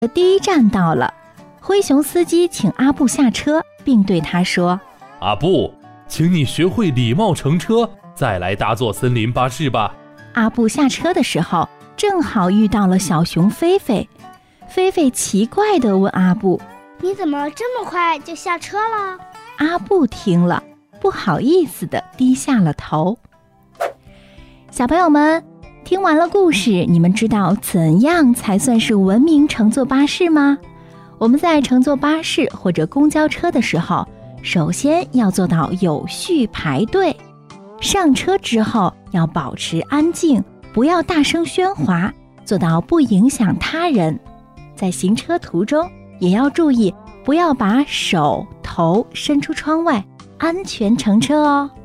第一站到了，灰熊司机请阿布下车，并对他说： 阿布，请你学会礼貌乘车，再来搭坐森林巴士吧。 阿布下车的时候，正好遇到了小熊菲菲。菲菲奇怪地问阿布： 你怎么这么快就下车了？ 阿布听了，不好意思地低下了头。小朋友们，听完了故事，你们知道怎样才算是文明乘坐巴士吗？我们在乘坐巴士或者公交车的时候，首先要做到有序排队。上车之后要保持安静，不要大声喧哗，做到不影响他人。在行车途中也要注意，不要把手头伸出窗外，安全乘车哦。